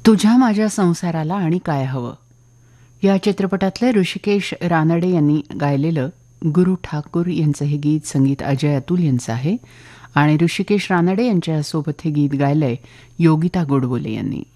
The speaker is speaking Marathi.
तुझ्या माझ्या संसाराला आणि काय हवं या चित्रपटातले ऋषिकेश रानडे यांनी गायलेलं गुरु ठाकूर यांचं हे गीत संगीत अजय अतुल यांचं आहे आणि ऋषिकेश रानडे यांच्यासोबत हे गीत गायलंय योगिता गोडबोले यांनी.